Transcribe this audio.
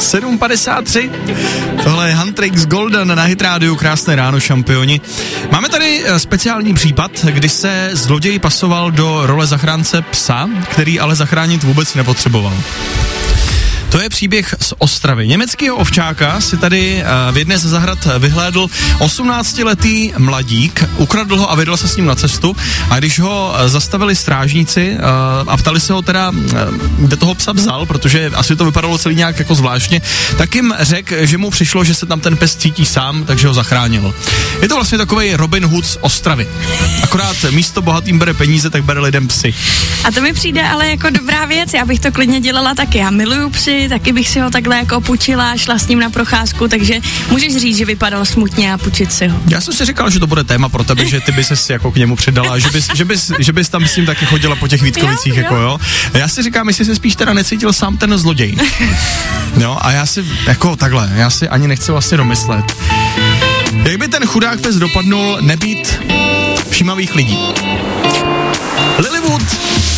7:53. Tohle je Huntrix Golden na Hit Radio. Krásné ráno, šampioni. Máme tady speciální případ, kdy se zloděj pasoval do role zachránce psa, který ale zachránit vůbec nepotřeboval. To je příběh z Ostravy. Německého ovčáka si tady v jedné ze zahrad vyhlédl 18letý mladík, ukradl ho a vydal se s ním na cestu, a když ho zastavili strážníci a ptali se ho teda, kde toho psa vzal, protože asi to vypadalo celý nějak jako zvláštně, tak jim řekl, že mu přišlo, že se tam ten pes cítí sám, takže ho zachránil. Je to vlastně takovej Robin Hood z Ostravy. Akorát místo bohatým bere peníze, tak bere lidem psy. A to mi přijde ale jako dobrá věc, já bych to klidně dělala taky. Já miluju psy, taky bych si ho takhle jako půjčila, šla s ním na procházku, takže můžeš říct, že vypadal smutně a půjčit si ho. Já jsem si říkal, že to bude téma pro tebe, že ty bys se jako k němu přidala, že bys tam s ním taky chodila po těch Vítkovicích, jako jo. Já si říkám, jestli se spíš teda necítil sám ten zloděj. Jo, a já si jako takhle, já si ani nechci vlastně domyslet. Jak by ten chudák pes dopadnul nebýt všímavých lidí? Lilywood